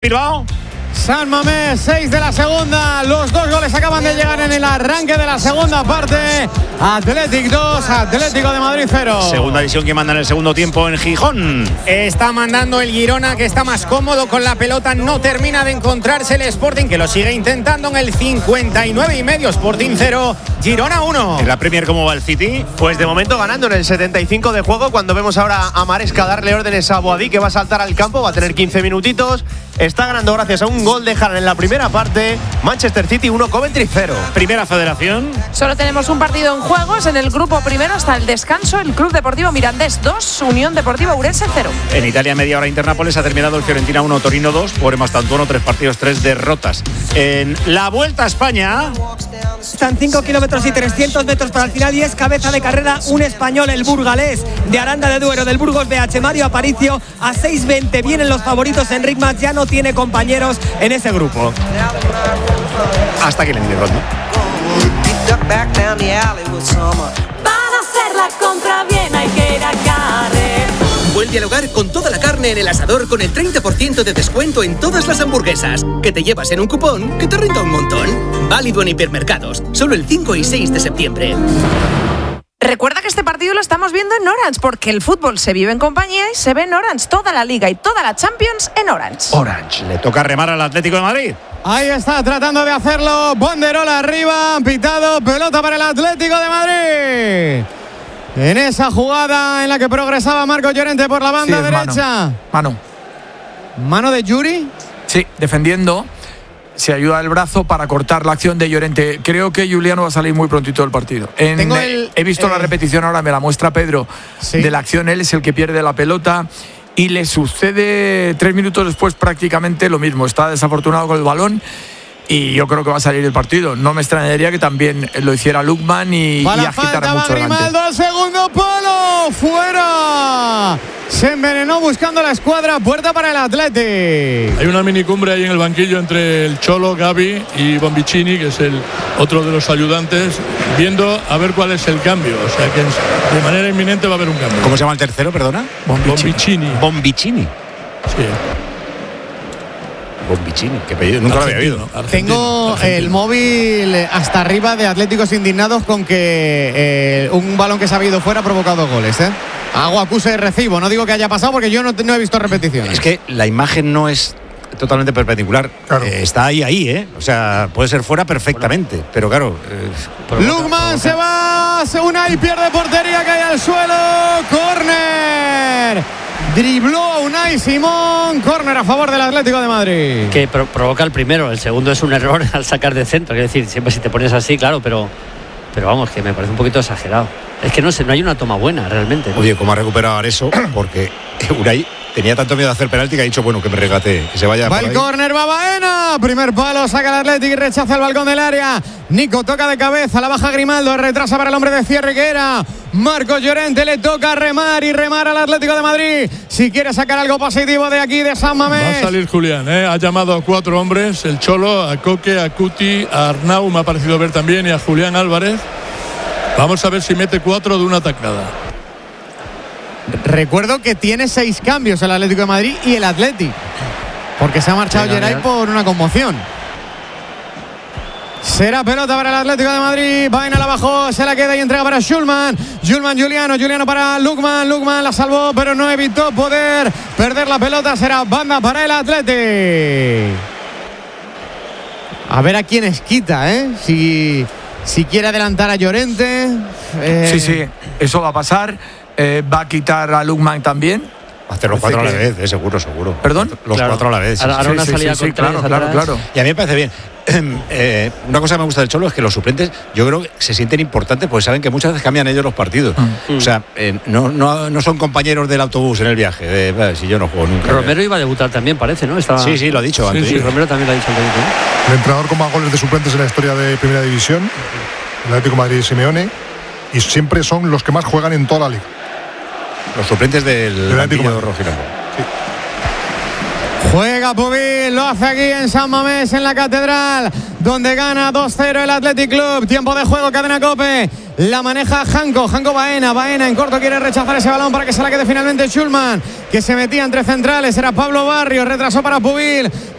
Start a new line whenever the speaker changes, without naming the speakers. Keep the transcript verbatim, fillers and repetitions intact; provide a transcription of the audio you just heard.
Bilbao.
San Mamés, seis de la segunda. Los dos goles acaban de llegar en el arranque de la segunda parte. Athletic dos, Atlético de Madrid cero.
Segunda división que manda en el segundo tiempo en Gijón.
Está mandando el Girona, que está más cómodo con la pelota. No termina de encontrarse el Sporting, que lo sigue intentando en el cincuenta y nueve y medio. Sporting cero, Girona uno.
En la Premier, ¿cómo va el City?
Pues de momento ganando en el setenta y cinco de juego. Cuando vemos ahora a Maresca darle órdenes a Boadí, que va a saltar al campo, va a tener quince minutitos. Está ganando gracias a un gol de Haaland en la primera parte. Manchester City uno, Coventry cero.
Primera Federación.
Solo tenemos un partido en juegos. En el grupo primero hasta el descanso. El Club Deportivo Mirandés dos, Unión Deportiva Ourense cero.
En Italia, media hora Internápoles, ha terminado el Fiorentina uno, Torino dos. Por Mastantuono, tres partidos, tres derrotas. En la Vuelta a España.
Están cinco kilómetros y trescientos metros para el final y es cabeza de carrera un español, el burgalés de Aranda de Duero, del Burgos B H, Mario Aparicio. A seis veinte vienen los favoritos. Enric Mas ya no tiene compañeros en ese grupo.
Hasta que le mide Rondo.
Para hacer la compra bien hay que ir a Carrer.
Vuelve al hogar con toda la carne en el asador con el treinta por ciento de descuento en todas las hamburguesas, que te llevas en un cupón que te renta un montón. Válido en hipermercados, solo el cinco y seis de septiembre.
Recuerda que este partido lo estamos viendo en Orange, porque el fútbol se vive en compañía y se ve en Orange. Toda la Liga y toda la Champions en Orange.
Orange. Le toca remar al Atlético de Madrid.
Ahí está tratando de hacerlo. Bonderola arriba, pitado, pelota para el Atlético de Madrid. En esa jugada en la que progresaba Marcos Llorente por la banda
sí,
derecha.
Mano.
mano. ¿Mano de Yuri?
Sí, defendiendo. Se ayuda el brazo para cortar la acción de Llorente. Creo que Juliano va a salir muy prontito del partido. En,
Tengo el,
he visto eh, la repetición ahora, me la muestra Pedro, sí. de la acción. Él es el que pierde la pelota y le sucede tres minutos después prácticamente lo mismo. Está desafortunado con el balón y yo creo que va a salir el partido. No me extrañaría que también lo hiciera Lukman y, y agitara mucho
Grimaldo
delante.
al segundo palo, fuera. Se envenenó buscando la escuadra, puerta para el Athletic.
Hay una minicumbre ahí en el banquillo entre el Cholo, Gavi y Bombicini, que es el otro de los ayudantes, viendo a ver cuál es el cambio. O sea que de manera inminente va a haber un cambio.
¿Cómo se llama el tercero, perdona?
Bombicini.
Bombicini.
Sí.
Bombicini, que apellido, nunca lo había oído.
Argentino, Tengo argentino. el móvil hasta arriba de Atléticos indignados con que eh, un balón que se ha habido fuera ha provocado goles, ¿eh? Hago acuse de recibo, no digo que haya pasado porque yo no, no he visto repeticiones.
Es que la imagen no es totalmente perpendicular. Claro. Eh, está ahí, ahí, ¿eh? O sea, puede ser fuera perfectamente, bueno. pero claro. Eh,
Lukman se va, se una y pierde portería, cae al suelo. Córner. Dribló a Unai Simón. Córner a favor del Atlético de Madrid.
Que pro- provoca el primero, el segundo es un error al sacar de centro. Es decir, siempre si te pones así, claro, pero. Pero vamos, que me parece un poquito exagerado. Es que no sé, no hay una toma buena realmente, ¿no?
Oye, ¿cómo ha recuperado eso? Porque Unai tenía tanto miedo de hacer penalti que ha dicho, bueno, que me regate, que se vaya.
Va el córner, va Baena. Primer palo, saca el Atlético y rechaza el balcón del área. Nico toca de cabeza, la baja Grimaldo, retrasa para el hombre de cierre que era Marcos Llorente. Le toca remar y remar al Atlético de Madrid. Si quiere sacar algo positivo de aquí, de San Mamés.
Va a salir Julián, ¿eh? Ha llamado a cuatro hombres, el Cholo, a Coque, a Cuti, a Arnau, me ha parecido ver también, y a Julián Álvarez. Vamos a ver si mete cuatro de una taclada.
Recuerdo que tiene seis cambios el Atlético de Madrid y el Atlético, porque se ha marchado Geray por una conmoción. Será pelota para el Atlético de Madrid. Baena la bajó, se la queda y entrega para Schulman. Schulman, Juliano, Juliano para Lukman. Lukman la salvó, pero no evitó poder perder la pelota. Será banda para el Atlético. A ver a quiénes quita, ¿eh? Si, si quiere adelantar a Llorente.
Eh... Sí, sí, eso va a pasar. Eh, va a quitar a Lukman también.
Va a hacer los cuatro que... a la vez, eh, seguro, seguro.
¿Perdón?
Los
claro.
cuatro a la vez.
Ahora,
sí,
ahora una
sí,
salida
sí, sí,
con
claro, claro, claro.
Y a mí me parece bien. Eh, una cosa que me gusta del Cholo es que los suplentes, yo creo que se sienten importantes porque saben que muchas veces cambian ellos los partidos. Mm. O sea, eh, no, no, no son compañeros del autobús en el viaje. De, eh, si yo no juego nunca.
Romero iba a debutar también, parece, ¿no? Estaba...
Sí, sí, lo ha dicho
sí,
antes.
Sí, Romero también lo ha dicho antes, ¿no?
El entrenador con más goles de suplentes en la historia de Primera División, el Atlético de Madrid y Simeone, y siempre son los que más juegan en toda la liga.
Los suplentes del banquillo rojiblanco.
Sí.
Juega Pubil, lo hace aquí en San Mamés, en la Catedral. donde gana dos cero el Athletic Club. Tiempo de juego, cadena COPE. La maneja Janko, Janko Baena, Baena en corto quiere rechazar ese balón para que se la quede finalmente Schulman, que se metía entre centrales, era Pablo Barrios, retrasó para Pubil.